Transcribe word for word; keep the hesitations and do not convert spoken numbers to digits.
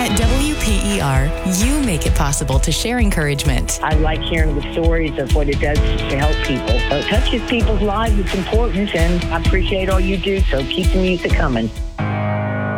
At W P E R, you make it possible to share encouragement. I like hearing the stories of what it does to help people. So it touches people's lives. It's important, and I appreciate all you do, so keep the music coming.